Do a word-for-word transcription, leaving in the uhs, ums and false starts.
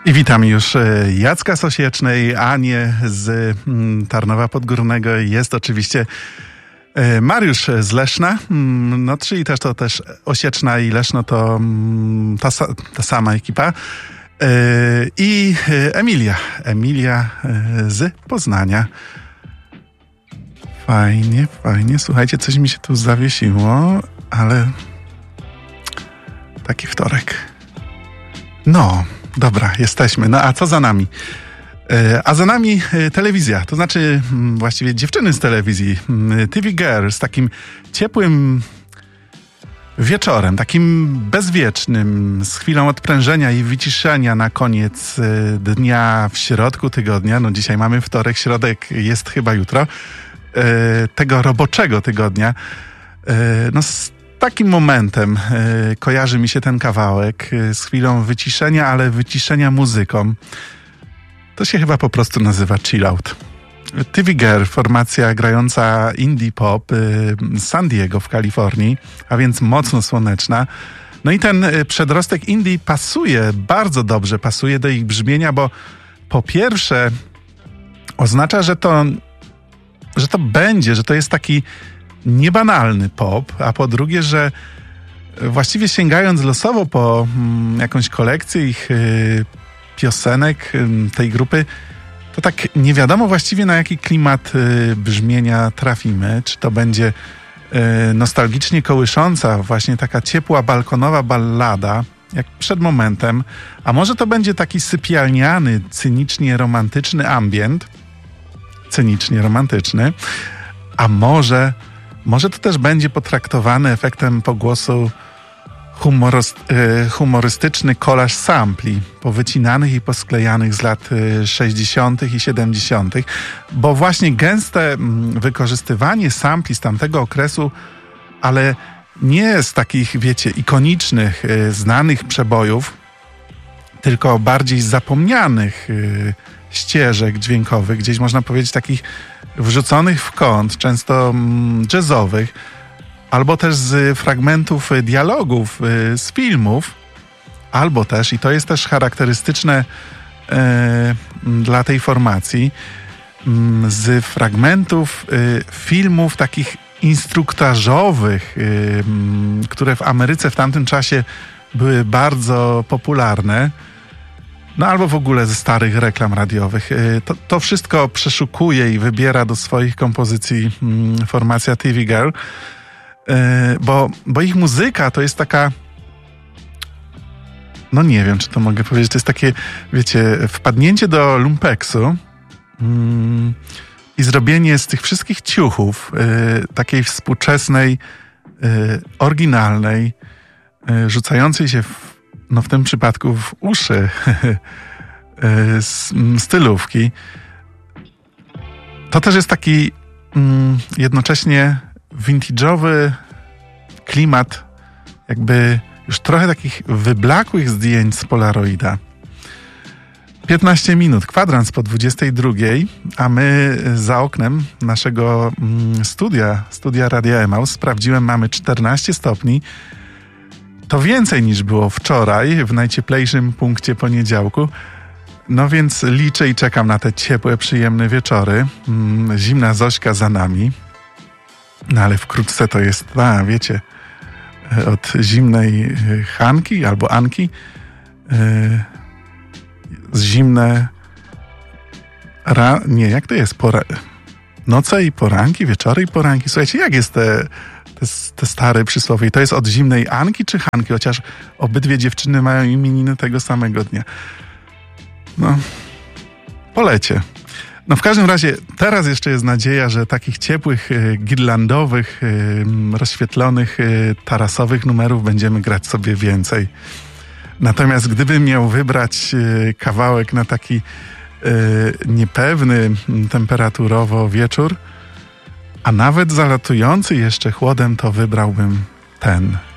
I witam już Jacka Sosiecznej, Anię z Tarnowa Podgórnego. Jest oczywiście Mariusz z Leszna, no czyli też to też Osieczna i Leszno to ta, ta sama ekipa. I Emilia, Emilia z Poznania. Fajnie, fajnie. Słuchajcie, coś mi się tu zawiesiło, ale taki wtorek. No, dobra, jesteśmy. No a co za nami? A za nami telewizja, to znaczy właściwie dziewczyny z telewizji. T V Girl z takim ciepłym wieczorem, takim bezwiecznym, z chwilą odprężenia i wyciszenia na koniec dnia w środku tygodnia. No dzisiaj mamy wtorek, środek jest chyba jutro. Tego roboczego tygodnia. No z takim momentem kojarzy mi się ten kawałek, z chwilą wyciszenia, ale wyciszenia muzyką. To się chyba po prostu nazywa chill out. T V Girl, formacja grająca indie pop z San Diego w Kalifornii, a więc mocno słoneczna. No i ten przedrostek indie pasuje, bardzo dobrze pasuje do ich brzmienia, bo po pierwsze oznacza, że to, że to będzie, że to jest taki niebanalny pop, a po drugie, że właściwie sięgając losowo po mm, jakąś kolekcję ich y, piosenek y, tej grupy, to tak nie wiadomo właściwie na jaki klimat y, brzmienia trafimy. Czy to będzie y, nostalgicznie kołysząca, właśnie taka ciepła, balkonowa ballada, jak przed momentem, a może to będzie taki sypialniany, cynicznie romantyczny ambient, cynicznie romantyczny, a może Może to też będzie potraktowane efektem pogłosu humoros, y, humorystyczny kolaż sampli, powycinanych i posklejanych z lat y, sześćdziesiątych i siedemdziesiątych, bo właśnie gęste y, wykorzystywanie sampli z tamtego okresu, ale nie z takich, wiecie, ikonicznych, y, znanych przebojów, tylko bardziej zapomnianych y, ścieżek dźwiękowych, gdzieś można powiedzieć takich wrzuconych w kąt, często mm, jazzowych, albo też z fragmentów dialogów y, z filmów, albo też, i to jest też charakterystyczne y, dla tej formacji, y, z fragmentów y, filmów takich instruktażowych, y, y, które w Ameryce w tamtym czasie były bardzo popularne. No albo w ogóle ze starych reklam radiowych. To, to wszystko przeszukuje i wybiera do swoich kompozycji mm, formacja T V Girl, yy, bo, bo ich muzyka to jest taka, no nie wiem, czy to mogę powiedzieć, to jest takie, wiecie, wpadnięcie do lumpeksu yy, i zrobienie z tych wszystkich ciuchów yy, takiej współczesnej, yy, oryginalnej, yy, rzucającej się w no w tym przypadku w uszy stylówki. To też jest taki mm, jednocześnie vintage'owy klimat, jakby już trochę takich wyblakłych zdjęć z Polaroida. piętnaście minut, kwadrans po dwudziestej drugiej, a my za oknem naszego mm, studia, studia Radia Emaus, sprawdziłem, mamy czternaście stopni. To więcej niż było wczoraj w najcieplejszym punkcie poniedziałku. No więc liczę i czekam na te ciepłe, przyjemne wieczory. Mm, zimna Zośka za nami. No ale wkrótce to jest, a wiecie, od zimnej Hanki albo Anki yy, z zimne ra, nie, jak to jest? Pora, noce i poranki, wieczory i poranki. Słuchajcie, jak jest te Te, te stare przysłowie. To jest od zimnej Anki czy Hanki? Chociaż obydwie dziewczyny mają imieniny tego samego dnia. No, polecie. No w każdym razie teraz jeszcze jest nadzieja, że takich ciepłych, girlandowych, rozświetlonych, tarasowych numerów będziemy grać sobie więcej. Natomiast gdybym miał wybrać kawałek na taki niepewny temperaturowo wieczór, a nawet zalatujący jeszcze chłodem, to wybrałbym ten.